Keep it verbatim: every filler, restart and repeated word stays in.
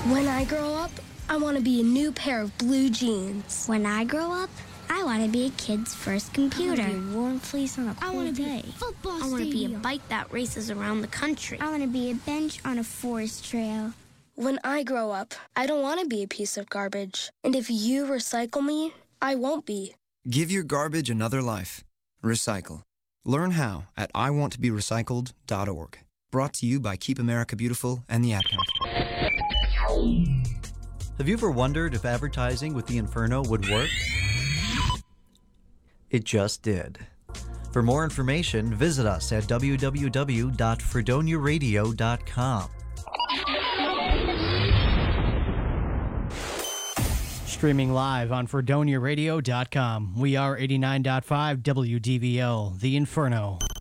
When I grow up, I want to be a new pair of blue jeans. When I grow up, I want to be a kid's first computer. I want to be a warm fleece on a cold I want to day. be a football I want to be a stadium. bike that races around the country. I want to be a bench on a forest trail. When I grow up, I don't want to be a piece of garbage. And if you recycle me, I won't be. Give your garbage another life. Recycle. Learn how at I want to be recycled dot org. Brought to you by Keep America Beautiful and the Ad Council. Have you ever wondered if advertising with the Inferno would work? It just did. For more information, visit us at w w w dot fredonia radio dot com. Streaming live on fredonia radio dot com. We are eighty-nine point five W D V L, The Inferno.